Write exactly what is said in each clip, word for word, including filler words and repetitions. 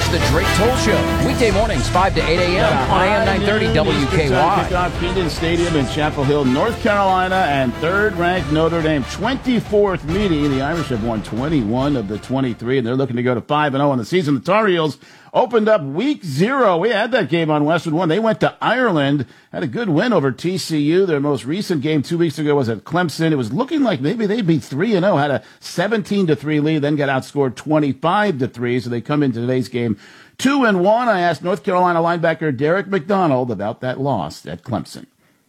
The Drake Toll Show. Weekday mornings, five to eight a.m. on A M nine thirty W K Y. Kickoff Kenan Stadium in Chapel Hill, North Carolina, and third-ranked Notre Dame. twenty-fourth meeting. The Irish have won twenty-one of the twenty-three, and they're looking to go to five and oh on the season. The Tar Heels opened up week zero. We had that game on Westwood One. They went to Ireland, had a good win over T C U. Their most recent game two weeks ago was at Clemson. It was looking like maybe they'd be three and oh, had a seventeen to three lead, then got outscored twenty-five to three, so they come into today's game two and one. I asked North Carolina linebacker Derek McDonald about that loss at Clemson.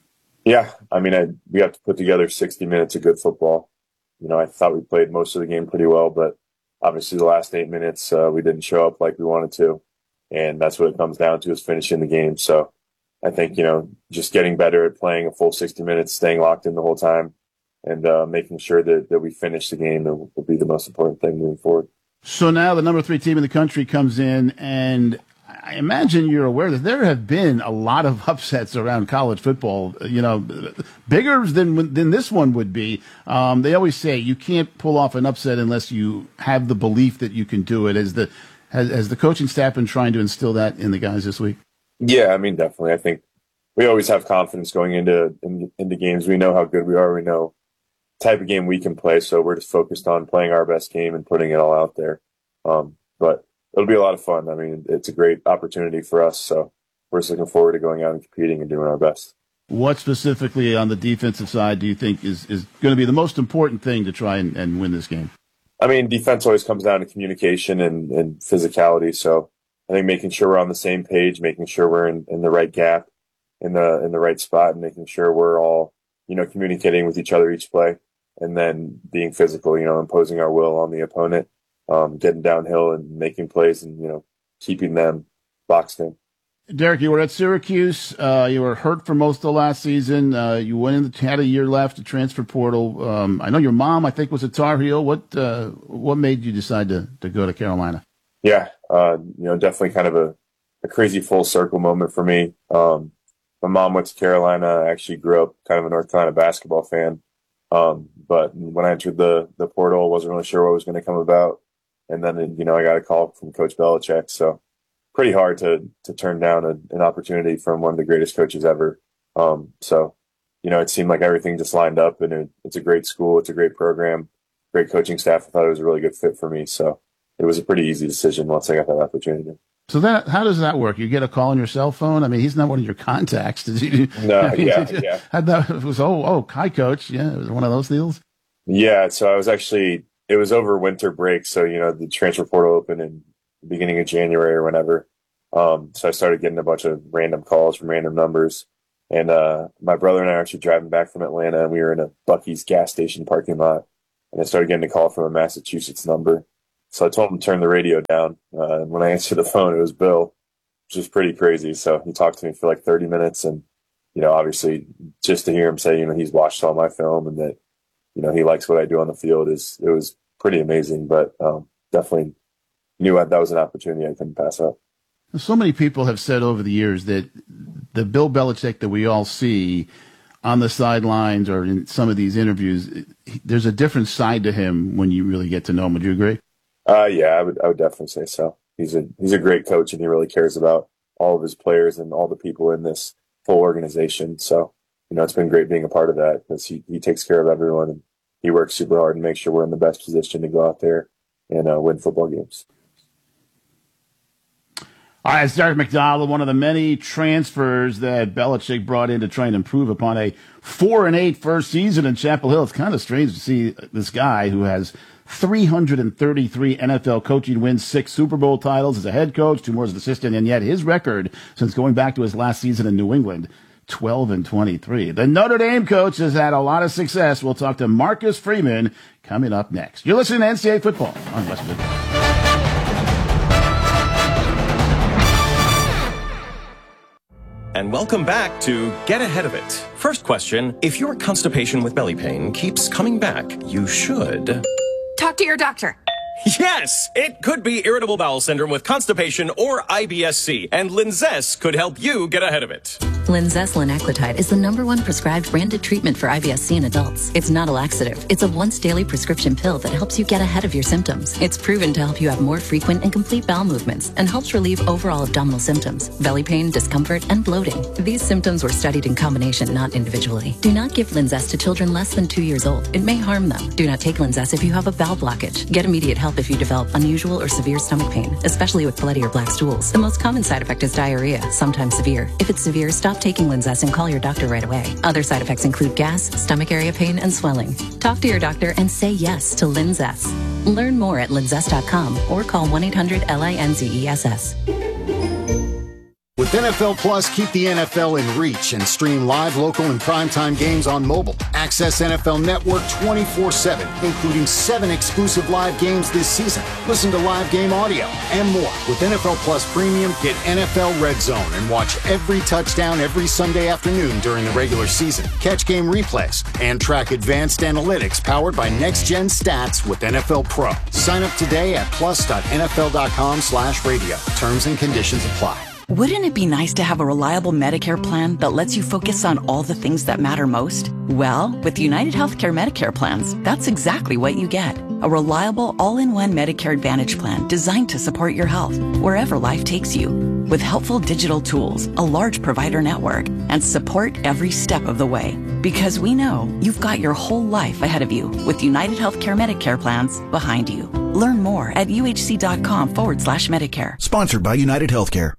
Yeah, I mean, I, we have to put together sixty minutes of good football. You know, I thought we played most of the game pretty well, but obviously the last eight minutes uh, we didn't show up like we wanted to, and that's what it comes down to, is finishing the game. So I think, you know, just getting better at playing a full sixty minutes, staying locked in the whole time, and uh, making sure that, that we finish the game will, will be the most important thing moving forward. So now the number three team in the country comes in, and I imagine you're aware that there have been a lot of upsets around college football, you know, bigger than than this one would be. Um, they always say you can't pull off an upset unless you have the belief that you can do it. Has the, has, has the coaching staff been trying to instill that in the guys this week? Yeah, I mean, definitely. I think we always have confidence going into in, into games. We know how good we are. We know type of game we can play, so we're just focused on playing our best game and putting it all out there. Um, but it'll be a lot of fun. I mean, it's a great opportunity for us, so we're just looking forward to going out and competing and doing our best. What specifically on the defensive side do you think is, is going to be the most important thing to try and, and win this game? I mean, defense always comes down to communication and, and physicality, so I think making sure we're on the same page, making sure we're in, in the right gap, in the in the right spot, and making sure we're all, you know, communicating with each other each play. And then being physical, you know, imposing our will on the opponent, um, getting downhill and making plays and, you know, keeping them boxed in. Derek, you were at Syracuse. Uh, you were hurt for most of the last season. Uh, you went in, the, had a year left, a transfer portal. Um, I know your mom, I think, was a Tar Heel. What uh, what made you decide to, to go to Carolina? Yeah, uh, you know, definitely kind of a, a crazy full circle moment for me. Um, my mom went to Carolina. I actually grew up kind of a North Carolina basketball fan. Um, but when I entered the, the portal, I wasn't really sure what was going to come about. And then, you know, I got a call from Coach Belichick. So pretty hard to, to turn down a, an opportunity from one of the greatest coaches ever. Um, so, you know, it seemed like everything just lined up, and it, it's a great school. It's a great program, great coaching staff. I thought it was a really good fit for me. So it was a pretty easy decision once I got that opportunity. So that, how does that work? You get a call on your cell phone? I mean, he's not one of your contacts. Did you? No, I mean, yeah, yeah. Had that, it was, oh, oh, hi, coach. Yeah, it was one of those deals. Yeah, so I was actually, it was over winter break. So, you know, the transfer portal opened in the beginning of January or whenever. Um, so I started getting a bunch of random calls from random numbers. And uh, my brother and I were actually driving back from Atlanta, and we were in a Buc-ee's gas station parking lot. And I started getting a call from a Massachusetts number. So I told him to turn the radio down. Uh, and when I answered the phone, it was Bill, which was pretty crazy. So he talked to me for like thirty minutes. And, you know, obviously just to hear him say, you know, he's watched all my film and that, you know, he likes what I do on the field, is, it was pretty amazing. But um, definitely knew that was an opportunity I couldn't pass up. So many people have said over the years that the Bill Belichick that we all see on the sidelines or in some of these interviews, there's a different side to him when you really get to know him. Would you agree? Uh, yeah, I would, I would definitely say so. He's a, he's a great coach, and he really cares about all of his players and all the people in this full organization. So, you know, it's been great being a part of that, because he, he takes care of everyone, and he works super hard and makes sure we're in the best position to go out there and uh, win football games. All right, it's Derek McDonald, one of the many transfers that Belichick brought in to try and improve upon a four and eight first season in Chapel Hill. It's kind of strange to see this guy who has three hundred thirty-three N F L coaching wins, six Super Bowl titles as a head coach, two more as an assistant, and yet his record since going back to his last season in New England, twelve and twenty-three. The Notre Dame coach has had a lot of success. We'll talk to Marcus Freeman coming up next. You're listening to N C double A Football on Westwood. And welcome back to Get Ahead of It. First question, if your constipation with belly pain keeps coming back, you should... talk to your doctor. Yes, it could be irritable bowel syndrome with constipation or I B S C, and Linzess could help you get ahead of it. Linzess linaclotide is the number one prescribed branded treatment for I B S C in adults. It's not a laxative. It's a once-daily prescription pill that helps you get ahead of your symptoms. It's proven to help you have more frequent and complete bowel movements and helps relieve overall abdominal symptoms, belly pain, discomfort, and bloating. These symptoms were studied in combination, not individually. Do not give Linzess to children less than two years old. It may harm them. Do not take Linzess if you have a bowel blockage. Get immediate help if you develop unusual or severe stomach pain, especially with bloody or black stools. The most common side effect is diarrhea, sometimes severe. If it's severe, stop taking Linzess and call your doctor right away. Other side effects include gas, stomach area pain, and swelling. Talk to your doctor and say yes to Linzess. Learn more at linzess dot com or call one eight hundred L I N Z E S S. With N F L Plus, keep the N F L in reach and stream live, local, and primetime games on mobile. Access N F L Network twenty-four seven, including seven exclusive live games this season. Listen to live game audio and more. With N F L Plus Premium, get N F L Red Zone and watch every touchdown every Sunday afternoon during the regular season. Catch game replays and track advanced analytics powered by Next Gen Stats with N F L Pro. Sign up today at plus dot N F L dot com slash radio. Terms and conditions apply. Wouldn't it be nice to have a reliable Medicare plan that lets you focus on all the things that matter most? Well, with United Healthcare Medicare plans, that's exactly what you get. A reliable, all-in-one Medicare Advantage plan designed to support your health wherever life takes you. With helpful digital tools, a large provider network, and support every step of the way. Because we know you've got your whole life ahead of you with United Healthcare Medicare plans behind you. Learn more at uhc.com forward slash Medicare. Sponsored by United Healthcare.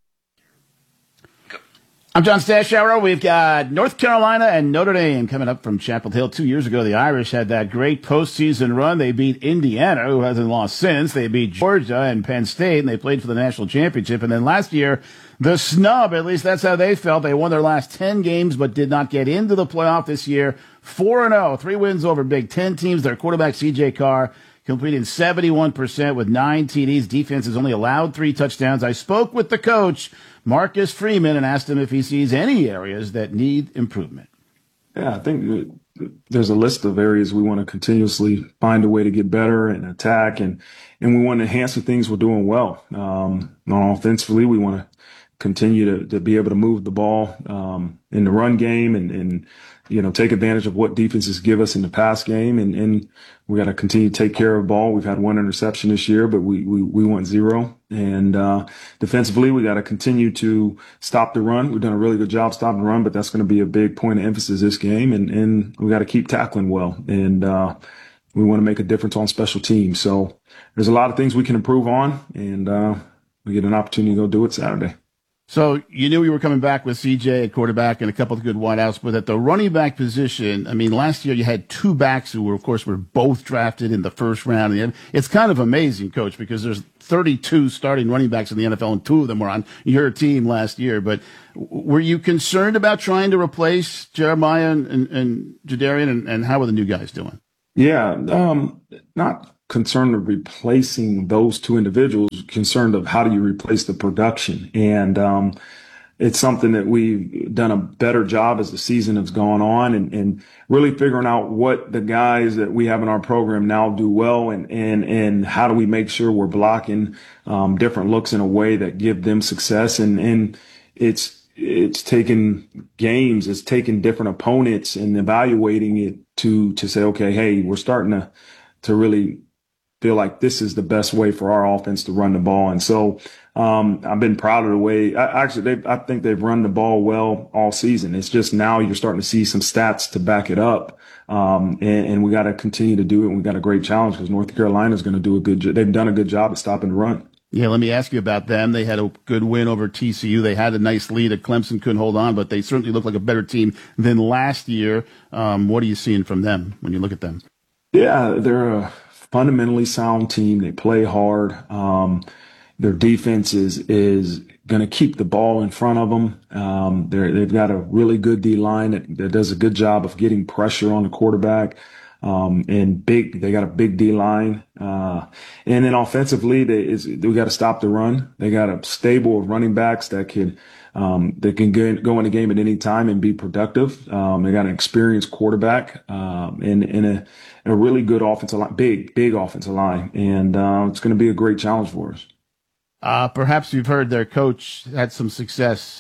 I'm John Stashower. We've got North Carolina and Notre Dame coming up from Chapel Hill. Two years ago, the Irish had that great postseason run. They beat Indiana, who hasn't lost since. They beat Georgia and Penn State, and they played for the national championship. And then last year, the snub, at least that's how they felt. They won their last ten games, but did not get into the playoff this year. four and oh, three wins over Big Ten teams. Their quarterback, C J Carr, completing seventy-one percent with nine T Ds. Defense has only allowed three touchdowns. I spoke with the coach, Marcus Freeman, and asked him if he sees any areas that need improvement. Yeah, I think there's a list of areas we want to continuously find a way to get better and attack, and, and we want to enhance the things we're doing well. Um, offensively, we want to continue to, to be able to move the ball um, in the run game and, and you know, take advantage of what defenses give us in the pass game. And, and we got to continue to take care of the ball. We've had one interception this year, but we, we, we want zero. And, uh, defensively, we got to continue to stop the run. We've done a really good job stopping the run, but that's going to be a big point of emphasis this game. And, and we got to keep tackling well. And, uh, we want to make a difference on special teams. So there's a lot of things we can improve on, and, uh, we get an opportunity to go do it Saturday. So you knew you were coming back with C J at quarterback and a couple of good wideouts, but at the running back position, I mean, last year you had two backs who were, of course, were both drafted in the first round. It's kind of amazing, Coach, because there's thirty-two starting running backs in the N F L, and two of them were on your team last year. But were you concerned about trying to replace Jeremiah and, and, and Jadarian, and, and how are the new guys doing? Yeah, um, not concerned of replacing those two individuals, concerned of how do you replace the production. And um, it's something that we've done a better job as the season has gone on, and, and really figuring out what the guys that we have in our program now do well, and, and, and how do we make sure we're blocking um, different looks in a way that give them success. And, and it's, it's taken games, it's taken different opponents and evaluating it to, to say, okay, hey, we're starting to, to really feel like this is the best way for our offense to run the ball. And so, um, I've been proud of the way, I, actually, they, I think they've run the ball well all season. It's just now you're starting to see some stats to back it up. Um, and, and we got to continue to do it. And we got a great challenge because North Carolina is going to do a good job. They've done a good job at stopping the run. Yeah, let me ask you about them. They had a good win over T C U. They had a nice lead at Clemson, couldn't hold on, but they certainly look like a better team than last year. Um, what are you seeing from them when you look at them? Yeah, they're a fundamentally sound team. They play hard. Um, their defense is, is going to keep the ball in front of them. Um, they're, they've got a really good D line that, that does a good job of getting pressure on the quarterback. Um, and big, they got a big D line. Uh, and then offensively, they, is, we got to stop the run. They got a stable of running backs that can, um, that can go, go in the game at any time and be productive. Um, they got an experienced quarterback, um, and, and a, a really good offensive line, big, big offensive line. And, uh, it's going to be a great challenge for us. Uh, perhaps you've heard their coach had some success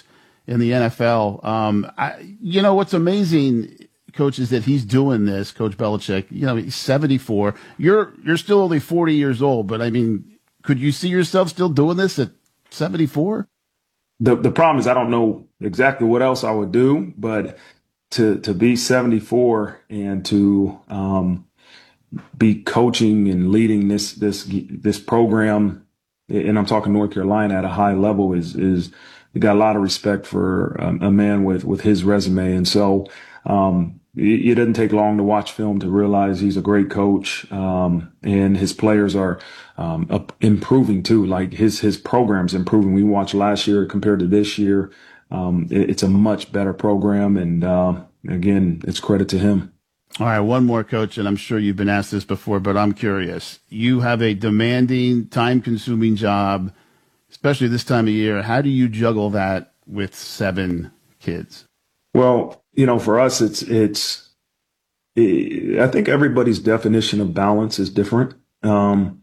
in the N F L. Um, I, you know, what's amazing, Coach, is that he's doing this, Coach Belichick. You know, he's seventy-four. You're you're still only forty years old, but I mean, could you see yourself still doing this at seventy-four? The the problem is I don't know exactly what else I would do, but to to be seventy-four and to um, be coaching and leading this this this program, and I'm talking North Carolina at a high level, is is you got a lot of respect for um, a man with with his resume, and so um, it, it doesn't take long to watch film to realize he's a great coach, um, and his players are um, up, improving too. Like his his program's improving. We watched last year compared to this year. Um, it, it's a much better program, and uh, again, it's credit to him. All right, one more, Coach, and I'm sure you've been asked this before, but I'm curious. You have a demanding, time-consuming job, especially this time of year. How do you juggle that with seven kids? Well, you know, for us, it's it's. It, I think everybody's definition of balance is different, um,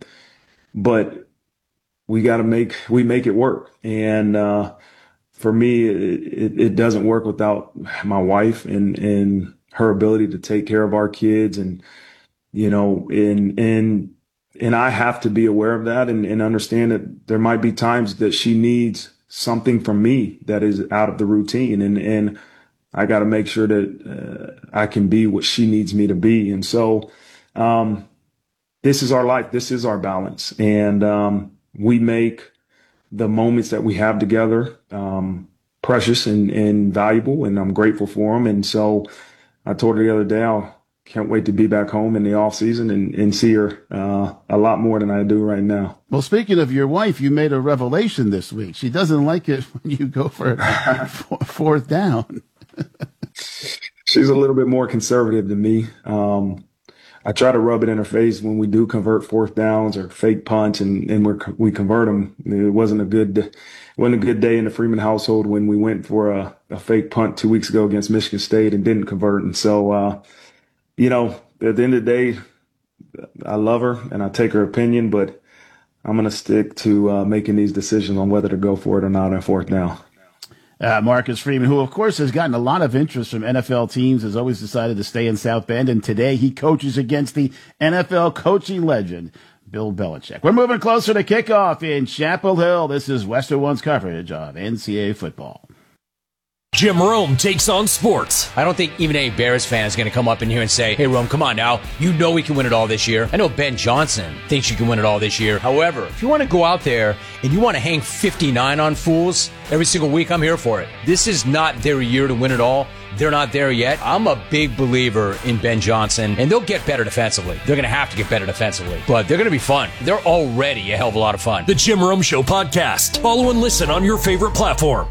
but we got to make we make it work. And uh, for me, it, it doesn't work without my wife and and her ability to take care of our kids, and you know, and and and I have to be aware of that and, and understand that there might be times that she needs something from me that is out of the routine, and and I got to make sure that uh, I can be what she needs me to be. And so um, this is our life. This is our balance. And um, we make the moments that we have together um, precious and, and valuable, and I'm grateful for them. And so I told her the other day, I can't wait to be back home in the off season and, and see her uh, a lot more than I do right now. Well, speaking of your wife, you made a revelation this week. She doesn't like it when you go for it fourth down. She's a little bit more conservative than me. Um, I try to rub it in her face when we do convert fourth downs or fake punts, and, and we're, we convert them. It wasn't a good, it wasn't a good day in the Freeman household when we went for a, a fake punt two weeks ago against Michigan State and didn't convert. And so, uh, you know, at the end of the day, I love her and I take her opinion, but I'm going to stick to uh, making these decisions on whether to go for it or not on fourth down. Uh, Marcus Freeman, who, of course, has gotten a lot of interest from N F L teams, has always decided to stay in South Bend, and today he coaches against the N F L coaching legend, Bill Belichick. We're moving closer to kickoff in Chapel Hill. This is Western One's coverage of N C double A football. Jim Rome takes on sports. I don't think even a Bears fan is going to come up in here and say, hey, Rome, come on now. You know we can win it all this year. I know Ben Johnson thinks you can win it all this year. However, if you want to go out there and you want to hang fifty-nine on fools every single week, I'm here for it. This is not their year to win it all. They're not there yet. I'm a big believer in Ben Johnson, and they'll get better defensively. They're going to have to get better defensively, but they're going to be fun. They're already a hell of a lot of fun. The Jim Rome Show podcast. Follow and listen on your favorite platform.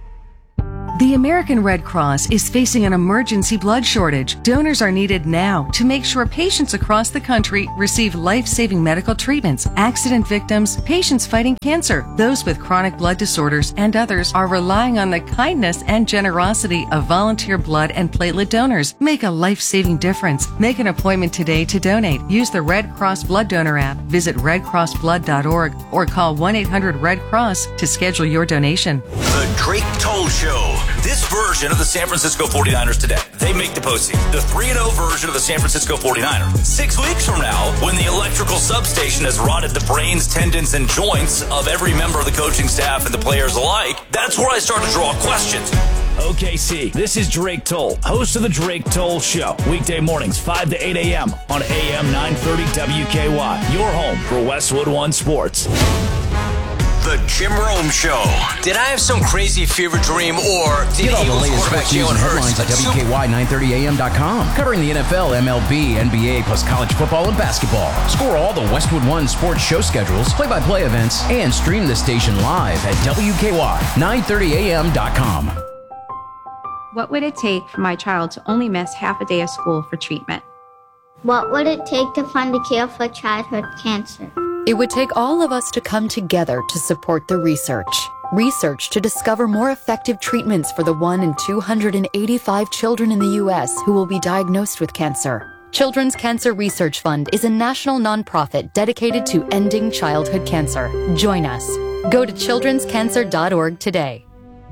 The American Red Cross is facing an emergency blood shortage. Donors are needed now to make sure patients across the country receive life-saving medical treatments. Accident victims, patients fighting cancer, those with chronic blood disorders, and others are relying on the kindness and generosity of volunteer blood and platelet donors. Make a life-saving difference. Make an appointment today to donate. Use the Red Cross Blood Donor app. Visit red cross blood dot org or call one eight hundred red cross to schedule your donation. The Drake Toll Show. This version of the San Francisco forty-niners today. They make the postseason. The three and oh version of the San Francisco forty-niners. Six weeks from now, when the electrical substation has rotted the brains, tendons, and joints of every member of the coaching staff and the players alike, that's where I start to draw questions. O K C, this is Drake Toll, host of the Drake Toll Show. Weekday mornings, five to eight a.m. on A M nine thirty W K Y. Your home for Westwood One Sports. The Jim Rome Show. Did I have some crazy fever dream, or did Get all the Eagles latest quarterback sports news and Jalen headlines Hurts? at W K Y nine thirty A M dot com. Covering the N F L, M L B, N B A, plus college football and basketball. Score all the Westwood One sports show schedules, play-by-play events, and stream the station live at W K Y nine thirty A M dot com. What would it take for my child to only miss half a day of school for treatment? What would it take to fund a cure for childhood cancer? It would take all of us to come together to support the research. Research to discover more effective treatments for the one in two hundred eighty-five children in the U S who will be diagnosed with cancer. Children's Cancer Research Fund is a national nonprofit dedicated to ending childhood cancer. Join us. Go to children's cancer dot org today.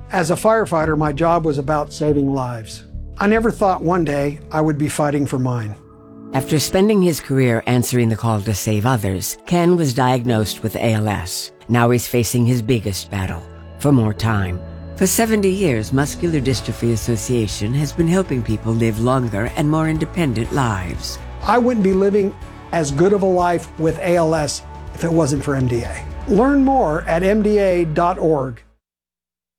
As a firefighter, my job was about saving lives. I never thought one day I would be fighting for mine. After spending his career answering the call to save others, Ken was diagnosed with A L S. Now he's facing his biggest battle, for more time. For seventy years, Muscular Dystrophy Association has been helping people live longer and more independent lives. I wouldn't be living as good of a life with A L S if it wasn't for M D A. Learn more at M D A dot org.